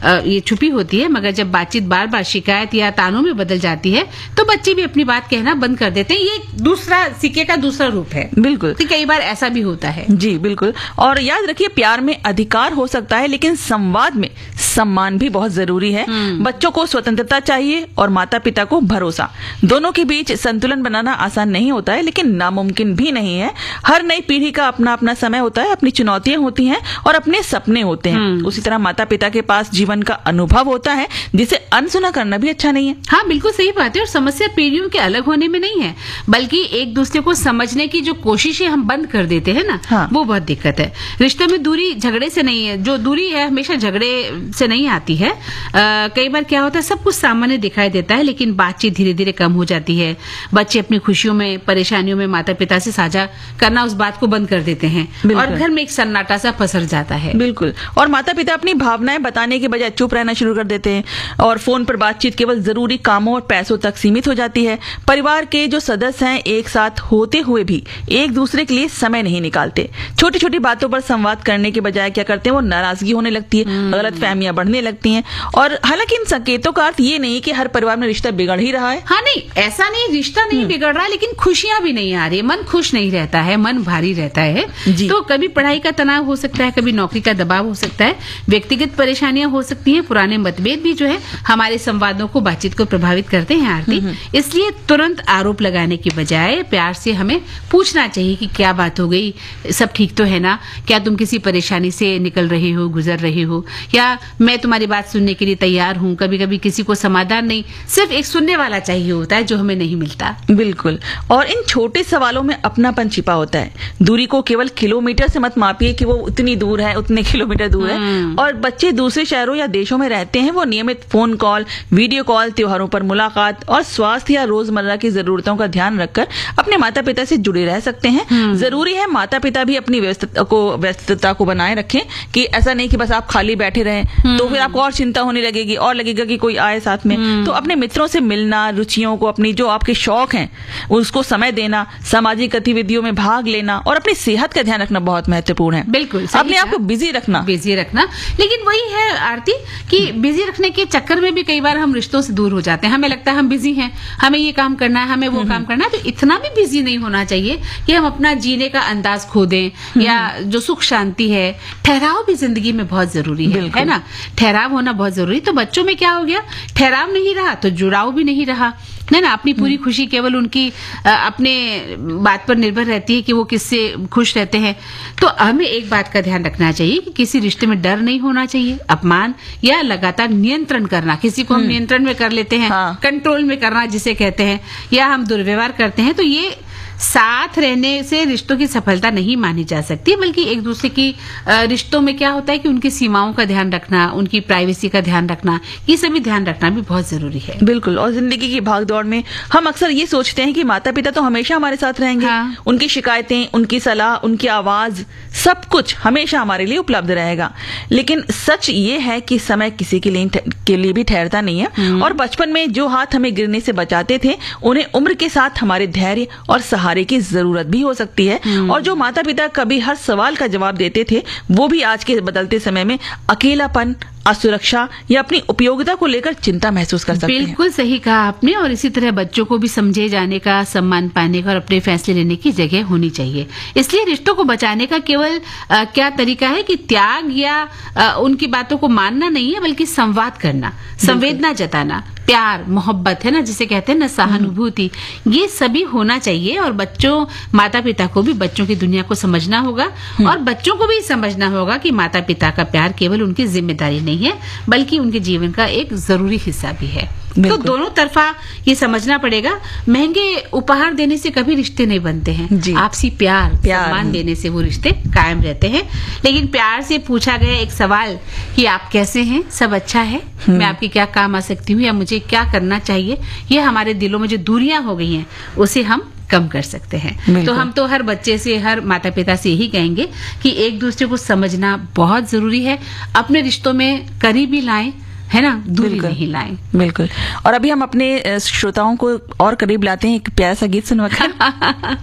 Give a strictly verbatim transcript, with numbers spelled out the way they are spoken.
ये छुपी होती है, मगर जब बातचीत बार बार शिकायत या तानों में बदल जाती है तो बच्चे भी अपनी बात कहना बंद कर देते हैं। ये दूसरा सिक्के का दूसरा रूप है। बिल्कुल, तो कई बार ऐसा भी होता है। जी बिल्कुल। और याद रखिए, प्यार में अधिकार हो सकता है लेकिन संवाद में सम्मान भी बहुत जरूरी है। बच्चों को स्वतंत्रता चाहिए और माता पिता को भरोसा। दोनों के बीच संतुलन बनाना आसान नहीं होता है लेकिन नामुमकिन भी नहीं है। हर नई पीढ़ी का अपना अपना समय होता है, अपनी चुनौतियां होती हैं और अपने सपने होते हैं। उसी तरह माता पिता के पास जीवन का अनुभव होता है जिसे अनसुना करना भी अच्छा नहीं है। हाँ, बिल्कुल सही बात है। और समस्या पीढ़ियों के अलग होने में नहीं है, बल्कि एक दूसरे को समझने की जो कोशिशें हम बंद कर देते हैं ना, हाँ। वो बहुत दिक्कत है। रिश्ते में दूरी झगड़े से नहीं है, जो दूरी है हमेशा झगड़े से नहीं आती है। आ, कई बार क्या होता है, सब कुछ सामान्य दिखाई देता है लेकिन बातचीत धीरे धीरे कम हो जाती है। बच्चे अपनी खुशियों में परेशानियों में माता पिता से साझा करना उस बात को बंद कर देते हैं और घर में एक सन्नाटा सा पसर जाता है। बिल्कुल। और माता पिता अपनी भावनाएं बताने के बजाय चुप रहना शुरू कर देते हैं और फोन पर बातचीत केवल जरूरी कामों और पैसों तक सीमित हो जाती है। परिवार के जो सदस्य हैं एक साथ होते हुए भी एक दूसरे के लिए समय नहीं निकालते। छोटी छोटी बातों पर संवाद करने के बजाय क्या करते हैं, वो नाराजगी होने लगती है, गलत फहमियां बढ़ने लगती हैं। और हालांकि इन संकेतों का अर्थ ये नहीं कि हर परिवार में रिश्ता बिगड़ ही रहा है। हाँ, नहीं, ऐसा नहीं, रिश्ता नहीं बिगड़ रहा, लेकिन खुशियां भी नहीं आ रही, मन खुश नहीं रहता है, मन भारी रहता है। तो कभी पढ़ाई का तनाव हो सकता है, कभी नौकरी का दबाव हो सकता है, व्यक्तिगत परेशानियां हो सकती हैं, पुराने मतभेद भी जो है हमारे संवादों को, बातचीत को प्रभावित करते हैं आरती। इसलिए तुरंत आरोप लगाने की बजाय प्यार से हमें पूछना चाहिए कि क्या बात हो गई, सब ठीक तो है ना, क्या तुम किसी परेशानी से निकल रहे हो, गुजर रहे हो, या मैं तुम्हारी बात सुनने के लिए तैयार हूँ। कभी कभी किसी को समाधान नहीं, सिर्फ एक सुनने वाला चाहिए होता है, जो हमें नहीं मिलता। बिल्कुल। और इन छोटे सवालों में अपनापन छिपा होता है। दूरी को केवल किलोमीटर से मत मापिए कि वो उतनी दूर है, उतने किलोमीटर दूर है। और बच्चे दूसरे शहरों या देशों में रहते हैं, वो नियमित फोन कॉल, वीडियो कॉल, त्योहारों पर मुलाकात और स्वास्थ्य या रोजमर्रा की जरूरतों का ध्यान रखकर अपने माता पिता से जुड़े रह सकते हैं। जरूरी है माता पिता भी अपनी व्यस्तता को व्यस्तता को बनाए रखें, कि ऐसा नहीं कि बस आप खाली बैठे रहें, तो फिर आपको और चिंता होने लगेगी और लगेगा कि कोई आए साथ में। तो अपने मित्रों से मिलना, रुचियों को, अपनी जो आपके शौक हैं उसको समय देना, सामाजिक गतिविधियों में भाग लेना और अपनी सेहत का ध्यान रखना बहुत महत्वपूर्ण है। बिल्कुल, अपने आप को बिजी रखना बिजी रखना लेकिन वही है आरती कि बिजी रखने के चक्कर में भी कई बार हम रिश्तों से दूर हो जाते हैं। हमें लगता है हम बिजी हैं, हमें ये काम करना है, हमें वो काम करना है। तो इतना भी बिजी नहीं होना चाहिए कि हम अपना जीने का अंदाज खो दें, या जो सुख शांति है, ठहराव भी जिंदगी में बहुत जरूरी है, है ना। ठहराव होना बहुत जरूरी। तो बच्चों में क्या हो गया, ठहराव नहीं रहा तो जुड़ाव भी नहीं रहा, है ना। अपनी पूरी खुशी केवल उनकी अपने बात पर निर्भर रहती है कि वो किससे खुश रहते हैं। तो हमें एक बात का ध्यान रखना चाहिए कि किसी रिश्ते में डर नहीं होना चाहिए, अपमान या लगातार नियंत्रण करना। किसी को हम नियंत्रण में कर लेते हैं, हाँ। कंट्रोल में करना जिसे कहते हैं, या हम दुर्व्यवहार करते हैं, तो ये साथ रहने से रिश्तों की सफलता नहीं मानी जा सकती, बल्कि एक दूसरे की रिश्तों में क्या होता है कि उनकी सीमाओं का ध्यान रखना, उनकी प्राइवेसी का ध्यान रखना, ये सभी ध्यान रखना भी बहुत जरूरी है। बिल्कुल। और जिंदगी की भागदौड़ में हम अक्सर ये सोचते हैं कि माता पिता तो हमेशा हमारे साथ रहेंगे, हाँ। उनकी शिकायतें, उनकी सलाह, उनकी आवाज, सब कुछ हमेशा हमारे लिए उपलब्ध रहेगा। लेकिन सच ये है कि समय किसी के लिए के लिए भी ठहरता नहीं है। और बचपन में जो हाथ हमें गिरने से बचाते थे, उन्हें उम्र के साथ हमारे धैर्य और सहारे की जरूरत भी हो सकती है। और जो माता पिता कभी हर सवाल का जवाब देते थे, वो भी आज के बदलते समय में अकेलापन, असुरक्षा या अपनी उपयोगिता को लेकर चिंता महसूस कर सकते हैं। बिल्कुल सही कहा आपने। और इसी तरह बच्चों को भी समझे जाने का, सम्मान पाने का और अपने फैसले लेने की जगह होनी चाहिए। इसलिए रिश्तों को बचाने का केवल आ, क्या तरीका है कि त्याग या आ, उनकी बातों को मानना नहीं है, बल्कि संवाद करना, संवेदना जताना, प्यार, मोहब्बत, है ना, जिसे कहते हैं ना, सहानुभूति, ये सभी होना चाहिए। और बच्चों, माता पिता को भी बच्चों की दुनिया को समझना होगा और बच्चों को भी समझना होगा कि माता पिता का प्यार केवल उनकी जिम्मेदारी नहीं है, बल्कि उनके जीवन का एक जरूरी हिस्सा भी है। तो दोनों तरफा ये समझना पड़ेगा। महंगे उपहार देने से कभी रिश्ते नहीं बनते हैं, आपसी प्यार, प्यार सम्मान देने से वो रिश्ते कायम रहते हैं। लेकिन प्यार से पूछा गया एक सवाल कि आप कैसे हैं, सब अच्छा है, मैं आपके क्या काम आ सकती हूँ, या मुझे क्या करना चाहिए, ये हमारे दिलों में जो दूरियां हो गई हैं उसे हम कम कर सकते हैं। तो हम तो हर बच्चे से, हर माता पिता से यही कहेंगे कि एक दूसरे को समझना बहुत जरूरी है, अपने रिश्तों में करीबी लाएं, है ना, दूरी नहीं लाएं। बिल्कुल। और अभी हम अपने श्रोताओं को और करीब लाते हैं एक प्यारा सा गीत सुनवाकर।